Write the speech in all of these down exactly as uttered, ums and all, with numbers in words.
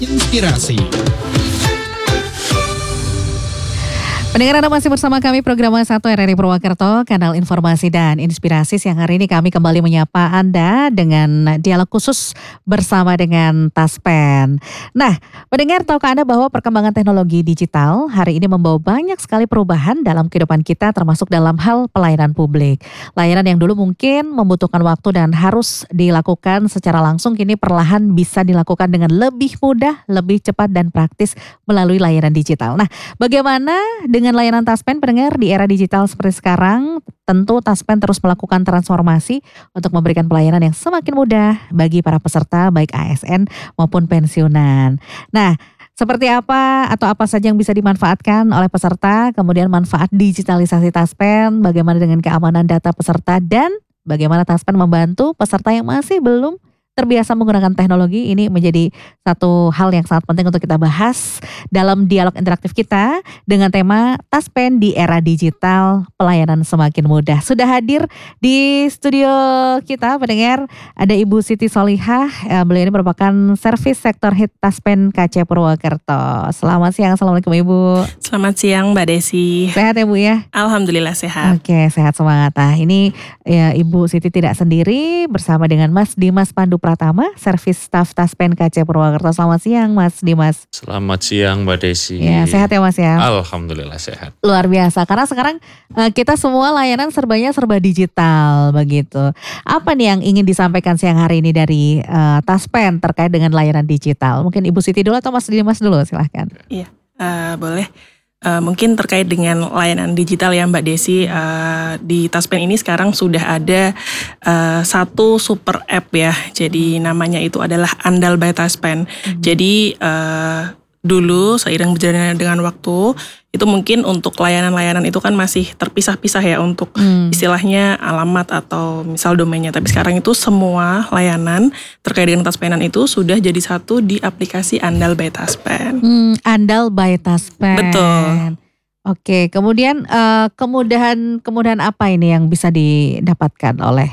Inspirasi. Pendengar Anda masih bersama kami program satu R R I Purwakarta, kanal informasi dan inspirasi. Siang hari ini kami kembali menyapa Anda dengan dialog khusus bersama dengan Taspen. Nah, pendengar, tahukah Anda bahwa perkembangan teknologi digital hari ini membawa banyak sekali perubahan dalam kehidupan kita, termasuk dalam hal pelayanan publik. Layanan yang dulu mungkin membutuhkan waktu dan harus dilakukan secara langsung, kini perlahan bisa dilakukan dengan lebih mudah, lebih cepat dan praktis melalui layanan digital. Nah, bagaimana dengan layanan Taspen, pendengar, di era digital seperti sekarang? Tentu Taspen terus melakukan transformasi untuk memberikan pelayanan yang semakin mudah bagi para peserta baik A S N maupun pensiunan. Nah, seperti apa atau apa saja yang bisa dimanfaatkan oleh peserta, kemudian manfaat digitalisasi Taspen, bagaimana dengan keamanan data peserta, dan bagaimana Taspen membantu peserta yang masih belum terbiasa menggunakan teknologi, ini menjadi satu hal yang sangat penting untuk kita bahas dalam dialog interaktif kita dengan tema Taspen di era digital, pelayanan semakin mudah. Sudah hadir di studio kita, pendengar, ada Ibu Siti Solihah. Beliau ini merupakan servis sektor hit Taspen K C Purwakarta. Selamat siang, Assalamualaikum Ibu. Selamat siang Mbak Desi. Sehat ya Bu ya? Alhamdulillah sehat. Oke, sehat semangat. Nah, ini ya, Ibu Siti tidak sendiri, bersama dengan Mas Dimas Pandu Pratama, servis staf Taspen K C Purwakarta. Selamat siang Mas Dimas. Selamat siang Mbak Desi. Ya, sehat ya Mas ya? Alhamdulillah sehat. Luar biasa, karena sekarang uh, kita semua layanan serbanya serba digital begitu. Apa nih yang ingin disampaikan siang hari ini dari uh, Taspen terkait dengan layanan digital? Mungkin Ibu Siti dulu atau Mas Dimas dulu, silahkan. Iya, uh, boleh. Uh, mungkin terkait dengan layanan digital ya Mbak Desi, uh, di Taspen ini sekarang sudah ada uh, satu super app ya, jadi namanya itu adalah Andal by Taspen. Hmm. Jadi uh, dulu seiring berjalannya dengan waktu, itu mungkin untuk layanan-layanan itu kan masih terpisah-pisah ya untuk hmm. istilahnya alamat atau misal domainnya. Tapi sekarang itu semua layanan terkait dengan Taspenan itu sudah jadi satu di aplikasi Andal by Taspen. Hmm, Andal by Taspen. Betul. Oke, kemudian uh, kemudahan kemudahan apa ini yang bisa didapatkan oleh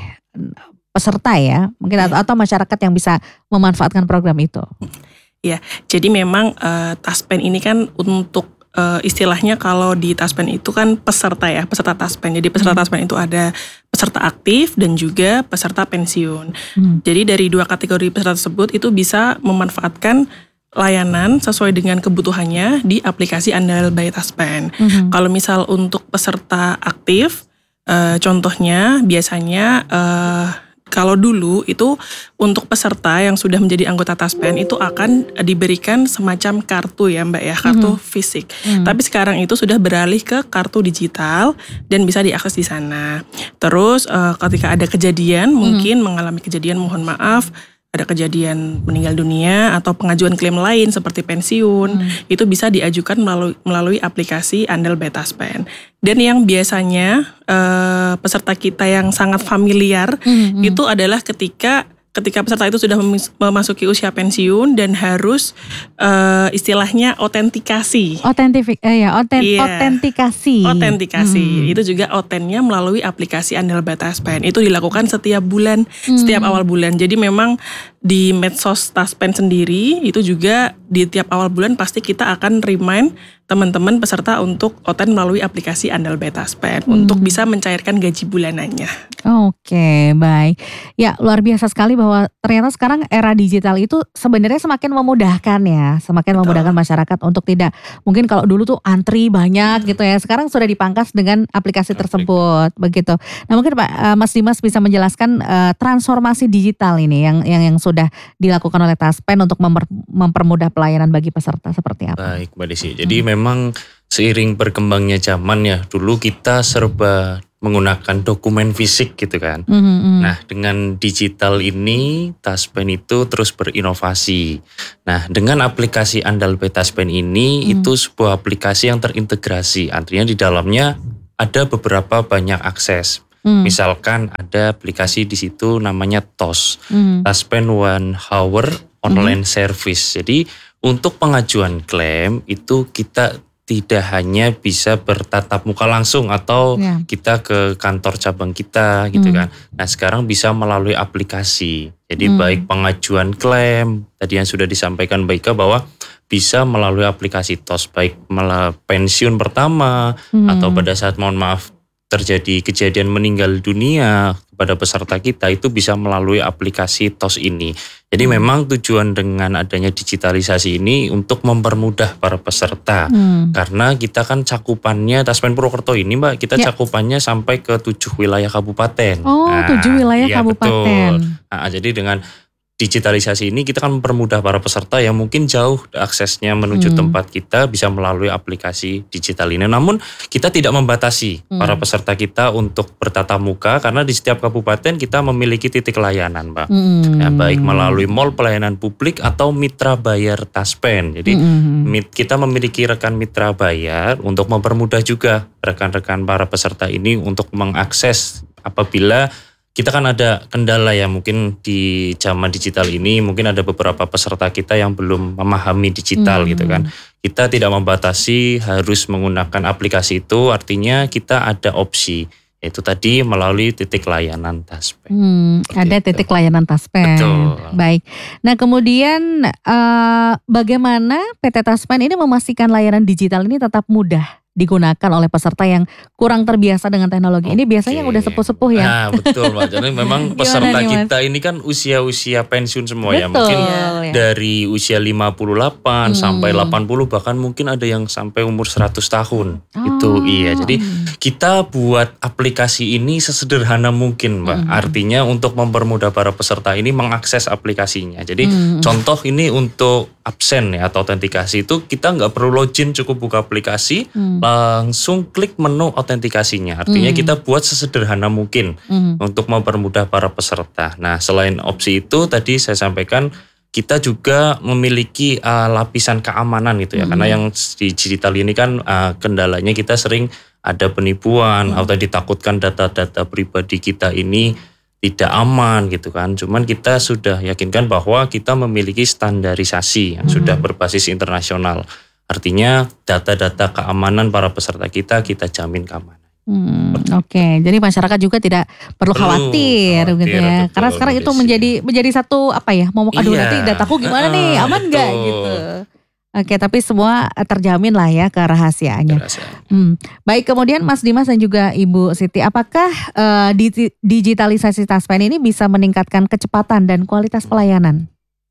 peserta ya? Mungkin ya. atau, atau masyarakat yang bisa memanfaatkan program itu? Ya, jadi memang uh, Taspen ini kan untuk Uh, istilahnya kalau di Taspen itu kan peserta ya, peserta Taspen. Jadi peserta hmm. Taspen itu ada peserta aktif dan juga peserta pensiun. Hmm. Jadi dari dua kategori peserta tersebut itu bisa memanfaatkan layanan sesuai dengan kebutuhannya di aplikasi Andal by Taspen. Hmm. Kalau misal untuk peserta aktif, uh, contohnya biasanya uh, kalau dulu itu untuk peserta yang sudah menjadi anggota Taspen itu akan diberikan semacam kartu ya Mbak ya, kartu mm-hmm. fisik. Mm-hmm. Tapi sekarang itu sudah beralih ke kartu digital dan bisa diakses di sana. Terus uh, ketika ada kejadian, mm-hmm. mungkin mengalami kejadian, mohon maaf, ada kejadian meninggal dunia atau pengajuan klaim lain seperti pensiun, hmm. itu bisa diajukan melalui, melalui aplikasi Andal by Taspen. Dan yang biasanya uh, peserta kita yang sangat familiar hmm. itu adalah ketika ketika peserta itu sudah memasuki usia pensiun dan harus uh, istilahnya otentikasi. Otentifik, eh ya, oten, yeah. otentikasi. Otentikasi. Hmm. Itu juga otennya melalui aplikasi Andal by Taspen. Itu dilakukan setiap bulan, hmm. setiap awal bulan. Jadi memang di medsos Taspen sendiri itu juga di tiap awal bulan pasti kita akan remind teman-teman peserta untuk oten melalui aplikasi Andal by Taspen hmm. untuk bisa mencairkan gaji bulanannya. Oke, baik. Ya, luar biasa sekali bahwa ternyata sekarang era digital itu sebenarnya semakin memudahkan ya, semakin Betul. memudahkan masyarakat untuk tidak, mungkin kalau dulu tuh antri banyak gitu ya, sekarang sudah dipangkas dengan aplikasi Aplik. tersebut, begitu. Nah, mungkin Pak Mas Dimas bisa menjelaskan uh, transformasi digital ini yang yang yang sudah dilakukan oleh Taspen untuk memper, mempermudah pelayanan bagi peserta seperti apa? Baik, Mbak Desi. Jadi hmm. memang seiring berkembangnya zaman ya, dulu kita serba menggunakan dokumen fisik gitu kan. Mm-hmm. Nah, dengan digital ini Taspen itu terus berinovasi. Nah, dengan aplikasi Andal by Taspen ini mm. itu sebuah aplikasi yang terintegrasi. Artinya di dalamnya ada beberapa banyak akses. Mm. Misalkan ada aplikasi di situ namanya T O S, mm. Taspen One Hour Online mm. Service. Jadi untuk pengajuan klaim itu kita tidak hanya bisa bertatap muka langsung atau ya. kita ke kantor cabang kita gitu hmm. kan. Nah sekarang bisa melalui aplikasi. Jadi hmm. baik pengajuan klaim, tadi yang sudah disampaikan Mbak Ika bahwa bisa melalui aplikasi T O S, baik melalui pensiun pertama hmm. atau pada saat mohon maaf terjadi kejadian meninggal dunia pada peserta kita itu bisa melalui aplikasi T O S ini. Jadi hmm. memang tujuan dengan adanya digitalisasi ini untuk mempermudah para peserta. Hmm. Karena kita kan cakupannya Taspen Purwokerto ini Mbak, kita ya. cakupannya sampai ke tujuh wilayah kabupaten. Oh, nah, tujuh wilayah ya kabupaten. Betul. Nah, jadi dengan digitalisasi ini kita kan mempermudah para peserta yang mungkin jauh aksesnya menuju hmm. tempat kita bisa melalui aplikasi digital ini. Namun kita tidak membatasi hmm. para peserta kita untuk bertatap muka karena di setiap kabupaten kita memiliki titik layanan, Mbak. Hmm. Ya, baik melalui mall pelayanan publik atau mitra bayar Taspen. Jadi hmm. kita memiliki rekan mitra bayar untuk mempermudah juga rekan-rekan para peserta ini untuk mengakses apabila kita kan ada kendala ya mungkin di zaman digital ini mungkin ada beberapa peserta kita yang belum memahami digital hmm. gitu kan. Kita tidak membatasi harus menggunakan aplikasi itu, artinya kita ada opsi yaitu tadi melalui titik layanan Taspen. Hmm, ada itu. Titik layanan Taspen. Betul. Baik. Nah kemudian uh, bagaimana P T Taspen ini memastikan layanan digital ini tetap mudah digunakan oleh peserta yang kurang terbiasa dengan teknologi. Oke. Ini biasanya yang udah sepuh-sepuh ya. Nah betul Mbak, jadi memang peserta nih, kita ini kan usia-usia pensiun semua betul, ya. Mungkin ya. Dari usia lima puluh delapan hmm. sampai delapan puluh bahkan mungkin ada yang sampai umur seratus tahun. Oh. Itu iya, jadi kita buat aplikasi ini sesederhana mungkin Mbak. Hmm. Artinya untuk mempermudah para peserta ini mengakses aplikasinya. Jadi hmm. contoh ini untuk absen ya atau autentikasi itu kita nggak perlu login, cukup buka aplikasi hmm. langsung klik menu autentikasinya. Artinya hmm. kita buat sesederhana mungkin hmm. untuk mempermudah para peserta. Nah selain opsi itu tadi saya sampaikan kita juga memiliki uh, lapisan keamanan gitu ya. Hmm. Karena yang di digital ini kan uh, kendalanya kita sering ada penipuan hmm. atau ditakutkan data-data pribadi kita ini tidak aman gitu kan. Cuman kita sudah yakinkan bahwa kita memiliki standarisasi yang hmm. sudah berbasis internasional. Artinya data-data keamanan para peserta kita, kita jamin keamanan. Hmm, Oke, okay. Jadi masyarakat juga tidak perlu khawatir, khawatir gitu ya. Betul, karena sekarang itu menjadi menjadi satu apa ya, momok aduh iya. nanti dataku gimana nih, aman nggak gitu. Oke, tapi semua terjamin lah ya kerahasiaannya. Hmm. Baik, kemudian Mas Dimas dan juga Ibu Siti, apakah uh, digitalisasi Taspen ini bisa meningkatkan kecepatan dan kualitas pelayanan?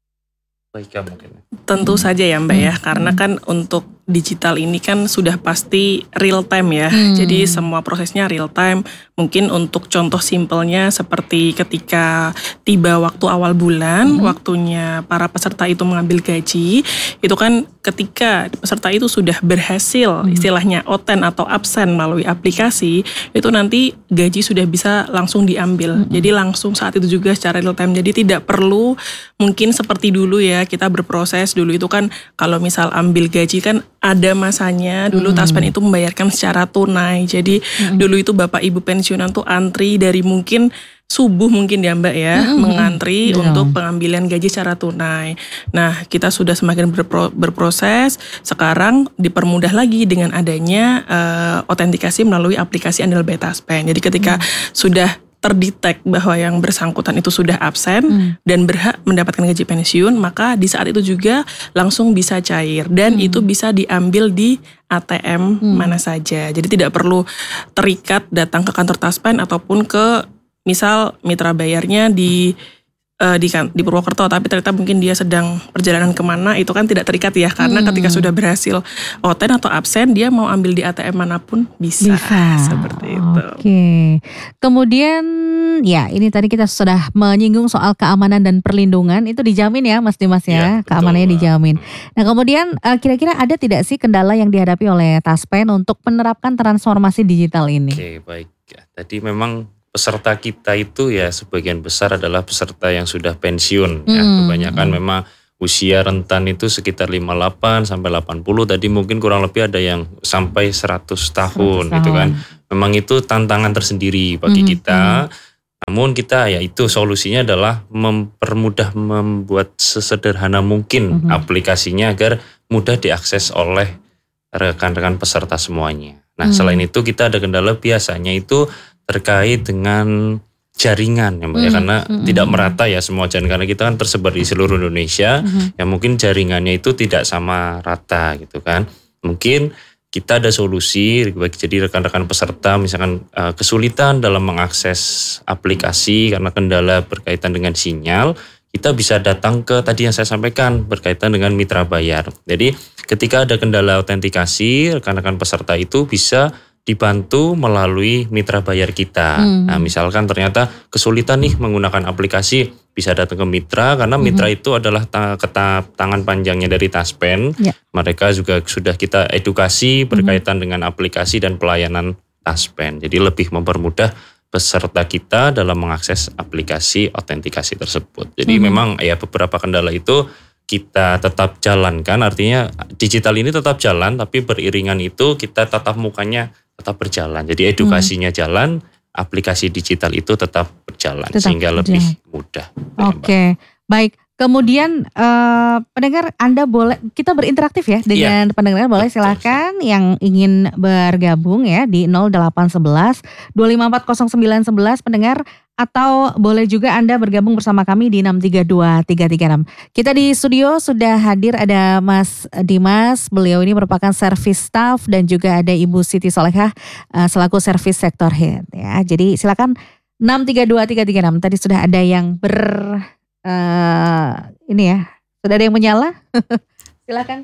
Baik, mungkin. Tentu saja ya Mbak ya, karena kan untuk digital ini kan sudah pasti real time ya. Hmm. Jadi semua prosesnya real time. Mungkin untuk contoh simpelnya seperti ketika tiba waktu awal bulan, hmm. waktunya para peserta itu mengambil gaji, itu kan ketika peserta itu sudah berhasil hmm. istilahnya oten atau absen melalui aplikasi, itu nanti gaji sudah bisa langsung diambil. Hmm. Jadi langsung saat itu juga secara real time. Jadi tidak perlu mungkin seperti dulu ya, kita berproses dulu itu kan kalau misal ambil gaji kan ada masanya dulu hmm. Taspen itu membayarkan secara tunai. Jadi hmm. dulu itu bapak ibu pensiunan tuh antri dari mungkin subuh mungkin ya Mbak ya, hmm. mengantri yeah. untuk pengambilan gaji secara tunai. Nah kita sudah semakin berpro, berproses, sekarang dipermudah lagi dengan adanya uh, autentikasi melalui aplikasi Andel by Taspen. Jadi ketika hmm. sudah terdetek bahwa yang bersangkutan itu sudah absen hmm. dan berhak mendapatkan gaji pensiun, maka di saat itu juga langsung bisa cair dan hmm. itu bisa diambil di A T M hmm. mana saja. Jadi tidak perlu terikat datang ke kantor Taspen ataupun ke misal mitra bayarnya di Uh, di, di Purwokerto, tapi ternyata mungkin dia sedang perjalanan kemana, itu kan tidak terikat ya, karena hmm. ketika sudah berhasil oten atau absen, dia mau ambil di A T M manapun bisa, bisa. Seperti itu. Oke, kemudian ya ini tadi kita sudah menyinggung soal keamanan dan perlindungan, itu dijamin ya Mas Dimas ya, ya keamanannya betul. Dijamin. Nah kemudian uh, kira-kira ada tidak sih kendala yang dihadapi oleh Taspen untuk menerapkan transformasi digital ini? Oke baik, ya, tadi memang peserta kita itu ya sebagian besar adalah peserta yang sudah pensiun. Hmm. Ya, kebanyakan memang usia rentan itu sekitar lima puluh delapan sampai delapan puluh. Tadi mungkin kurang lebih ada yang sampai seratus tahun, seratus gitu kan. Memang itu tantangan tersendiri bagi hmm. kita. Hmm. Namun kita ya itu solusinya adalah mempermudah, membuat sesederhana mungkin hmm. aplikasinya agar mudah diakses oleh rekan-rekan peserta semuanya. Nah, Hmm. selain itu kita ada kendala biasanya itu terkait dengan jaringan ya Mbak ya, Hmm, karena hmm, tidak hmm. merata ya semua jaringan, karena kita kan tersebar di seluruh Indonesia, Hmm. ya mungkin jaringannya itu tidak sama rata gitu kan. Mungkin kita ada solusi, jadi rekan-rekan peserta misalkan uh, kesulitan dalam mengakses aplikasi karena kendala berkaitan dengan sinyal, kita bisa datang ke tadi yang saya sampaikan berkaitan dengan mitra bayar. Jadi ketika ada kendala autentikasi, rekan-rekan peserta itu bisa dibantu melalui mitra bayar kita. Hmm. Nah, misalkan ternyata kesulitan nih menggunakan aplikasi, bisa datang ke mitra karena mitra Hmm. itu adalah ta- ketap tangan panjangnya dari Taspen. Ya. Mereka juga sudah kita edukasi berkaitan dengan aplikasi dan pelayanan Taspen. Jadi lebih mempermudah peserta kita dalam mengakses aplikasi autentikasi tersebut. Jadi Hmm. memang ya beberapa kendala itu kita tetap jalankan, artinya digital ini tetap jalan, tapi beriringan itu kita tatap mukanya tetap berjalan. Jadi edukasinya hmm. jalan, aplikasi digital itu tetap berjalan Tetap sehingga berjalan. lebih mudah. Oke, baik. Kemudian eh, pendengar Anda boleh, kita berinteraktif ya dengan pendengar, boleh Betul, silakan yang ingin bergabung ya di nol delapan satu satu dua lima empat nol sembilan satu satu pendengar, atau boleh juga Anda bergabung bersama kami di enam tiga dua tiga tiga enam. Kita di studio sudah hadir ada Mas Dimas, beliau ini merupakan service staff, dan juga ada Ibu Siti Solehah eh, selaku service sector head ya. Jadi silakan enam tiga dua tiga tiga enam. Tadi sudah ada yang ber Uh, ini ya, sudah ada yang menyala. Silakan.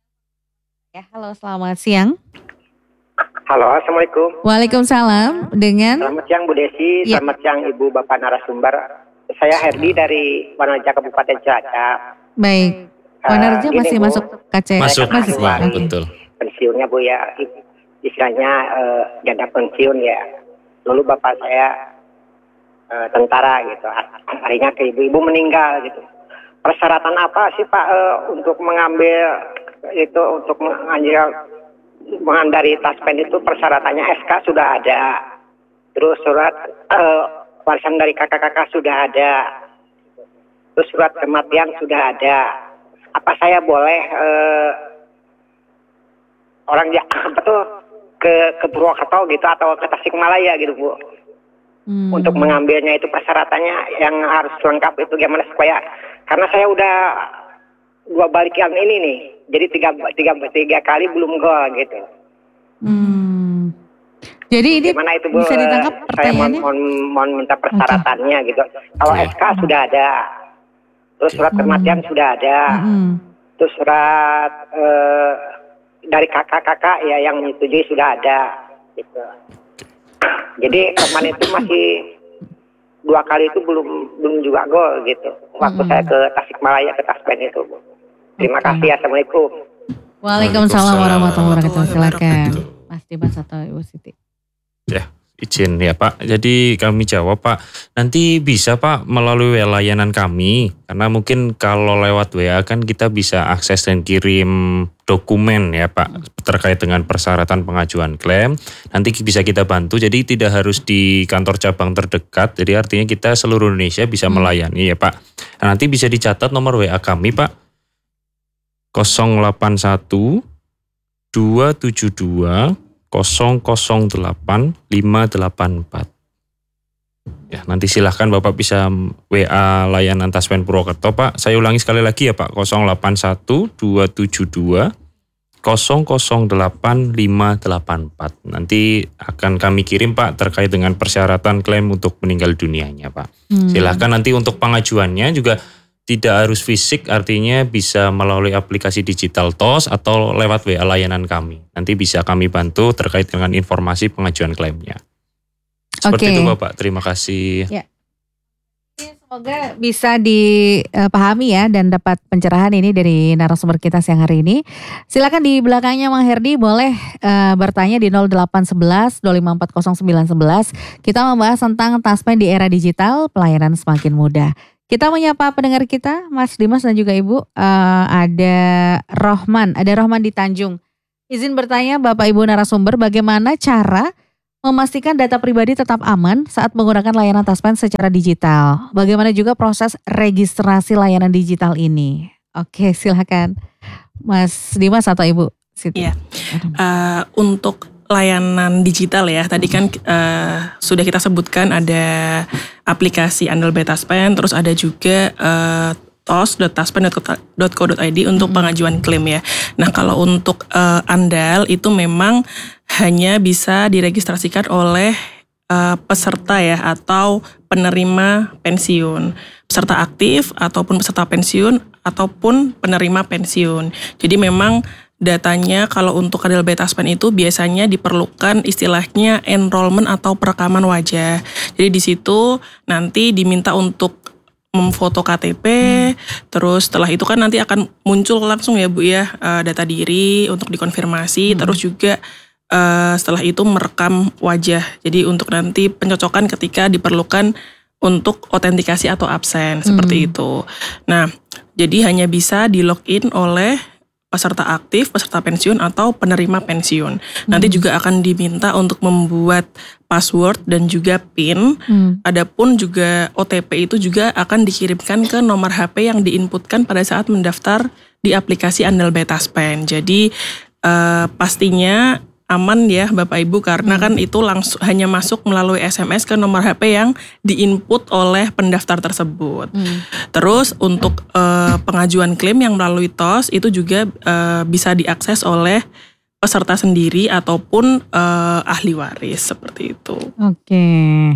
Ya, halo, selamat siang. Halo, assalamualaikum. Waalaikumsalam. Dengan Selamat siang Bu Desi, Ya. selamat siang Ibu Bapak narasumber. Saya Herdi dari Wanarja Kabupaten Cilacap. baik. Eh, Wanarja gini, masih Bu. masuk K C. Masuk, Masih. Wah, Oke. betul. Pensiunnya Bu ya, istilahnya eh, janda pensiun ya. Dulu Bapak saya eh, tentara gitu, harinya ke ibu-ibu meninggal gitu. Persyaratan apa sih Pak eh, untuk mengambil itu, untuk mengambil dari Taspen itu? Persyaratannya S K sudah ada, terus surat eh, warisan dari kakak-kakak sudah ada, terus surat kematian sudah ada. Apa saya boleh eh, orang dia apa tuh ke ke Purwokerto gitu atau ke Tasikmalaya gitu Bu? Hmm. Untuk mengambilnya itu persyaratannya yang harus lengkap itu gimana supaya, karena saya udah dua balikan ini nih, jadi tiga tiga tiga kali belum gol gitu. Hmm. Jadi ini Gimana itu Bu? bisa ditangkap Saya mohon, pertanyaannya? mohon, mohon minta persyaratannya gitu. Kalau Oke. S K sudah ada, terus surat kematian sudah ada, Hmm. terus surat eh, dari kakak-kakak ya yang menyetujui sudah ada gitu. Jadi kemarin itu masih dua kali itu belum belum juga gol gitu. Waktu Mm-mm. saya ke Tasikmalaya ke Taspen itu. Bu. Terima Oke. kasih, assalamualaikum. Waalaikumsalam warahmatullahi wabarakatuh. Silakan wabarakatuh. Mas Dimas atau Ibu Siti. Ya, izin ya Pak. Jadi kami jawab Pak, nanti bisa Pak melalui layanan kami, karena mungkin kalau lewat W A kan kita bisa akses dan kirim dokumen ya Pak terkait dengan persyaratan pengajuan klaim. Nanti bisa kita bantu, jadi tidak harus di kantor cabang terdekat. Jadi artinya kita seluruh Indonesia bisa melayani ya Pak. Nah, nanti bisa dicatat nomor W A kami Pak, nol delapan satu dua tujuh dua nol nol delapan lima delapan empat. Ya, nanti silahkan Bapak bisa W A layanan Taspen Purwokerto Pak. Saya ulangi sekali lagi ya Pak, nol delapan satu dua tujuh dua nol nol delapan lima delapan empat. Nanti akan kami kirim Pak terkait dengan persyaratan klaim untuk meninggal dunianya Pak. Hmm. Silahkan nanti untuk pengajuannya juga tidak harus fisik, artinya bisa melalui aplikasi digital T O S atau lewat W A layanan kami. Nanti bisa kami bantu terkait dengan informasi pengajuan klaimnya. Seperti Oke. itu Bapak, terima kasih. Semoga bisa dipahami ya dan dapat pencerahan ini dari narasumber kita siang hari ini. Silakan di belakangnya Mang Herdi boleh uh, bertanya di nol delapan satu satu dua lima empat nol sembilan satu satu. Kita membahas tentang Taspen di era digital, pelayanan semakin mudah. Kita menyapa pendengar kita, Mas Dimas dan juga Ibu. Uh, ada Rohman, ada Rohman di Tanjung. Izin bertanya Bapak Ibu narasumber, bagaimana cara memastikan data pribadi tetap aman saat menggunakan layanan Taspen secara digital? Bagaimana juga proses registrasi layanan digital ini? Oke, silakan Mas Dimas atau Ibu Siti? Iya. Uh, untuk layanan digital ya, tadi kan uh, sudah kita sebutkan ada aplikasi Andal by Taspen, terus ada juga uh, tos dot taspen dot co dot id untuk pengajuan klaim ya. Nah kalau untuk uh, Andal itu memang hanya bisa diregistrasikan oleh uh, peserta ya atau penerima pensiun, peserta aktif ataupun peserta pensiun ataupun penerima pensiun. Jadi memang datanya kalau untuk Andal by Taspen itu biasanya diperlukan istilahnya enrollment atau perekaman wajah. Jadi di situ nanti diminta untuk memfoto K T P, hmm. terus setelah itu kan nanti akan muncul langsung ya Bu ya uh, data diri untuk dikonfirmasi, hmm. terus juga uh, setelah itu merekam wajah. Jadi untuk nanti pencocokan ketika diperlukan untuk autentikasi atau absen, hmm. seperti itu. Nah, jadi hanya bisa di login oleh peserta aktif, peserta pensiun atau penerima pensiun. Hmm. Nanti juga akan diminta untuk membuat password dan juga PIN. Hmm. Adapun juga O T P itu juga akan dikirimkan ke nomor H P yang diinputkan pada saat mendaftar di aplikasi Andal by Taspen. Jadi eh, pastinya aman ya Bapak Ibu karena kan itu langsung hanya masuk melalui S M S ke nomor H P yang diinput oleh pendaftar tersebut. Hmm. Terus untuk uh, pengajuan klaim yang melalui T O S itu juga uh, bisa diakses oleh peserta sendiri ataupun uh, ahli waris seperti itu. Oke.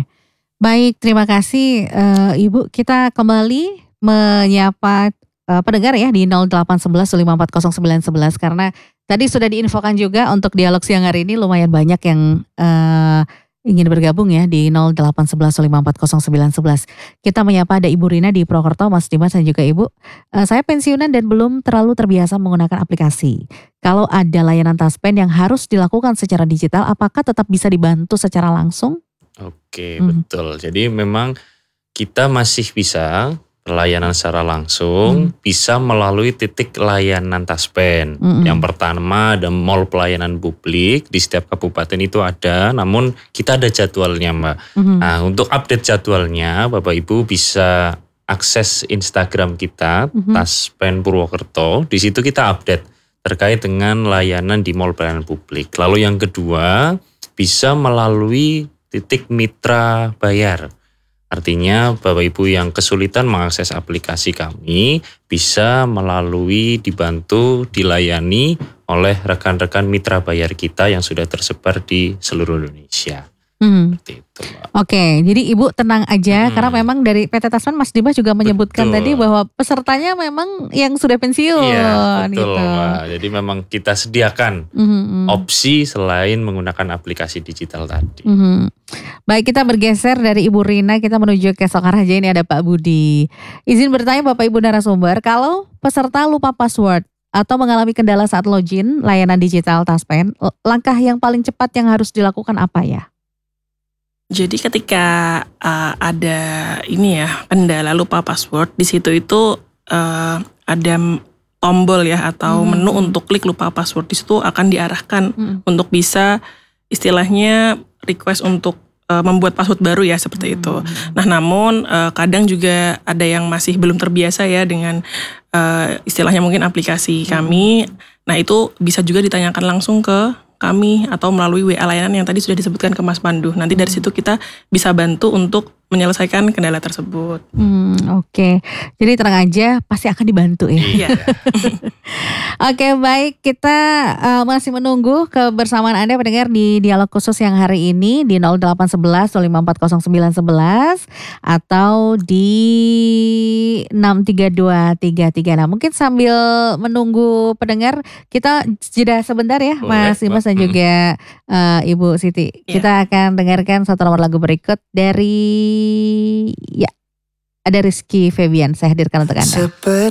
Baik, terima kasih uh, Ibu. Kita kembali menyapa uh, pendengar ya di nol delapan satu satu lima empat nol sembilan satu satu karena tadi sudah diinfokan juga untuk dialog siang hari ini lumayan banyak yang uh, ingin bergabung ya di nol delapan satu satu lima empat nol sembilan satu satu. Kita menyapa ada Ibu Rina di Purwokerto, Mas Dimas dan juga Ibu. Uh, saya pensiunan dan belum terlalu terbiasa menggunakan aplikasi. Kalau ada layanan Taspen yang harus dilakukan secara digital, apakah tetap bisa dibantu secara langsung? Oke, hmm. betul. Jadi memang kita masih bisa pelayanan secara langsung hmm. bisa melalui titik layanan Taspen. Hmm. Yang pertama ada mall pelayanan publik di setiap kabupaten itu ada, namun kita ada jadwalnya Mbak. Hmm. Nah untuk update jadwalnya Bapak Ibu bisa akses Instagram kita hmm. Taspen Purwokerto. Di situ kita update terkait dengan layanan di mall pelayanan publik. Lalu yang kedua bisa melalui titik mitra bayar. Artinya Bapak Ibu yang kesulitan mengakses aplikasi kami bisa melalui dibantu dilayani oleh rekan-rekan mitra bayar kita yang sudah tersebar di seluruh Indonesia. Hmm. Seperti itu, Mbak. Oke, jadi Ibu tenang aja hmm. karena memang dari P T Taspen Mas Dimas juga menyebutkan betul. Tadi bahwa pesertanya memang yang sudah pensiun. Iya, betul gitu. Mbak. Jadi memang kita sediakan hmm. opsi selain menggunakan aplikasi digital tadi. Hmm. Baik, kita bergeser dari Ibu Rina, kita menuju ke Sokaraja. Ini ada Pak Budi. Izin bertanya Bapak Ibu narasumber, kalau peserta lupa password atau mengalami kendala saat login layanan digital Taspen, langkah yang paling cepat yang harus dilakukan apa ya? Jadi ketika uh, ada ini ya kendala lupa password, di situ itu uh, ada tombol ya atau hmm. menu untuk klik lupa password. Di situ akan diarahkan hmm. untuk bisa istilahnya request untuk uh, membuat password baru ya seperti hmm. itu. Nah namun uh, kadang juga ada yang masih belum terbiasa ya dengan uh, istilahnya mungkin aplikasi hmm. kami. Nah itu bisa juga ditanyakan langsung ke kami atau melalui W A layanan yang tadi sudah disebutkan ke Mas Pandu. Nanti dari situ kita bisa bantu untuk menyelesaikan kendala tersebut. Hmm, Oke, okay. Jadi tenang aja, pasti akan dibantu ya. Iya. Oke, okay, baik. Kita uh, masih menunggu kebersamaan Anda pendengar di dialog khusus yang hari ini di nol delapan satu satu lima empat nol sembilan satu satu atau di enam tiga dua tiga tiga. Nah, mungkin sambil menunggu pendengar, kita jeda sebentar ya, Boleh, Mas Dimas dan juga uh, Ibu Siti. Yeah. Kita akan dengarkan satu nomor lagu berikut dari ya ada Rizky Febian, saya hadirkan untuk Anda. Seperti